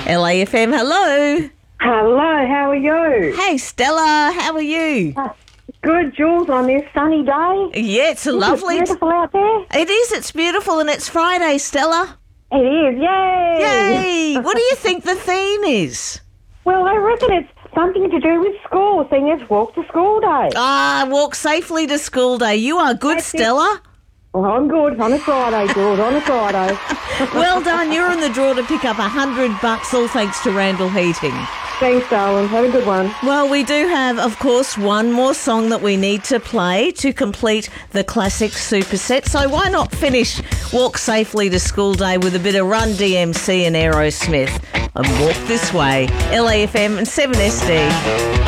LAFM, hello. Hello, how are you? Hey, Stella, how are you? Good, Jules, on this sunny day. Yeah, it's lovely. It's beautiful out there. It is, it's beautiful, and it's Friday, Stella. It is, yay! Yay! What do you think the theme is? Well, I reckon it's something to do with school, seeing it's Walk to School Day. Walk safely to school day. You are good, That's it. Stella. Well, I'm good. On a Friday, Jules, on a Friday. Well done. You're in the draw to pick up $100, all thanks to Randall Heating. Thanks, darling. Have a good one. Well, we do have, of course, one more song that we need to play to complete the classic superset. So why not finish Walk Safely to School Day with a bit of Run DMC and Aerosmith and Walk This Way, LAFM and 7SD.